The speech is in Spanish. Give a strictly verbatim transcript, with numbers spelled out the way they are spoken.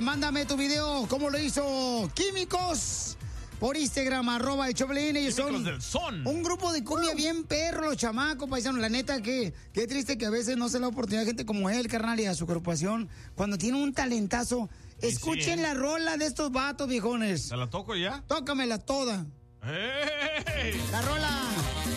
mándame tu video, ¿cómo lo hizo Químicos? Por Instagram, arroba el Choplin. Ellos son del son. un grupo de cumbia bien perro, los chamacos, paisanos. La neta, que qué triste que a veces no se le da oportunidad a gente como él, carnal, y a su agrupación. Cuando tiene un talentazo, Sí, escuchen sí, ¿eh? la rola de estos vatos, viejones. ¿Se la toco ya? Tócamela toda. ¡Hey! La rola.